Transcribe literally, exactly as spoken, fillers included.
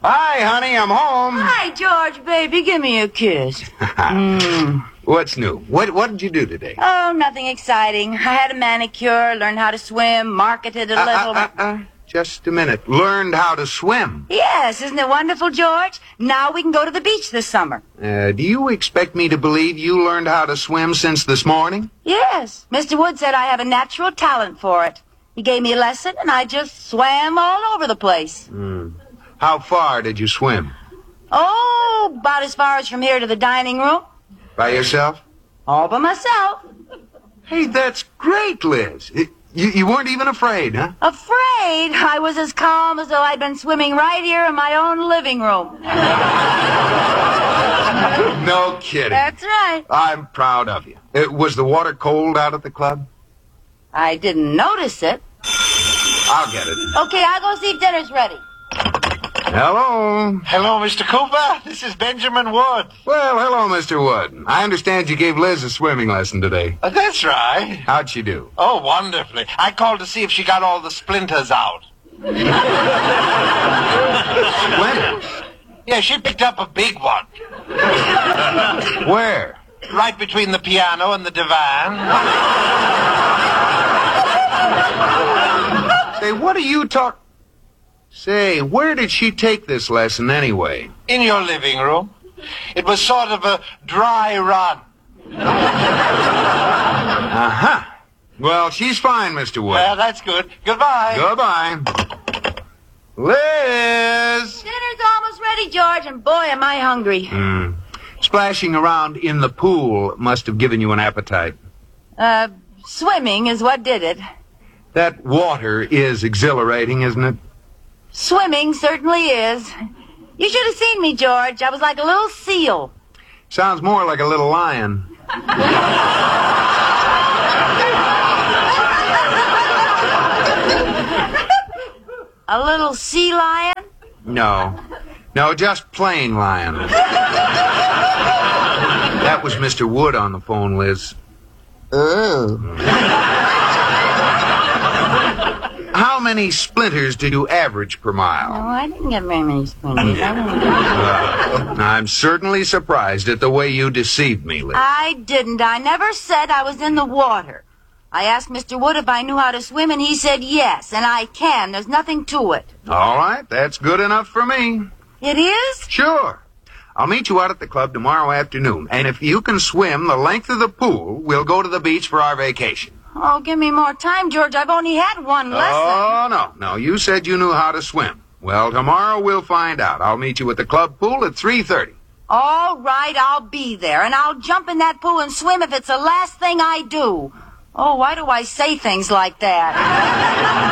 Hi, honey, I'm home. Hi, George, baby. Give me a kiss. mm. What's new? What What did you do today? Oh, nothing exciting. I had a manicure, learned how to swim, marketed a Uh, little. uh, uh, uh, just a minute. Learned how to swim. Yes, isn't it wonderful, George? Now we can go to the beach this summer. Uh, do you expect me to believe you learned how to swim since this morning? Yes. Mister Wood said I have a natural talent for it. He gave me a lesson, and I just swam all over the place. Mm. How far did you swim? Oh, about as far as from here to the dining room. By yourself? All by myself. Hey, that's great, Liz. You, you weren't even afraid, huh? Afraid? I was as calm as though I'd been swimming right here in my own living room. No kidding. That's right. I'm proud of you. Uh, was the water cold out at the club? I didn't notice it. I'll get it. Okay, I'll go see if dinner's ready. Hello. Hello, Mister Cooper. This is Benjamin Wood. Well, hello, Mister Wood. I understand you gave Liz a swimming lesson today. Uh, that's right. How'd she do? Oh, wonderfully. I called to see if she got all the splinters out. Splinters? Yeah, she picked up a big one. Where? Right between the piano and the divan. Say, what are you talk... Say, where did she take this lesson anyway? In your living room. It was sort of a dry run. Uh-huh. Well, she's fine, Mister Wood. Well, that's good. Goodbye. Goodbye. Liz! Dinner's almost ready, George, and boy, am I hungry. Mm. Splashing around in the pool must have given you an appetite. Uh, swimming is what did it. That water is exhilarating, isn't it? Swimming certainly is. You should have seen me, George. I was like a little seal. Sounds more like a little lion. A little sea lion? No. No, just plain lion. That was Mister Wood on the phone, Liz. Oh. How many splinters do you average per mile? No, I didn't get very many splinters. I didn't get... Uh, I'm certainly surprised at the way you deceived me, Liz. I didn't. I never said I was in the water. I asked Mister Wood if I knew how to swim, and he said yes, and I can. There's nothing to it. All right, that's good enough for me. It is? Sure. I'll meet you out at the club tomorrow afternoon, and if you can swim the length of the pool, we'll go to the beach for our vacation. Oh, give me more time, George. I've only had one lesson. Oh, no. No, you said you knew how to swim. Well, tomorrow we'll find out. I'll meet you at the club pool at three thirty. All right, I'll be there, and I'll jump in that pool and swim if it's the last thing I do. Oh, why do I say things like that?